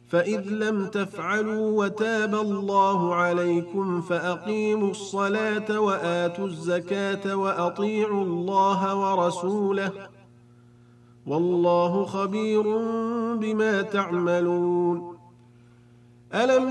فإذ لم تفعلوا وتاب الله عليكم فأقيموا الصلاة وآتوا الزكاة وأطيعوا الله ورسوله والله خبير بما تعملون. ألم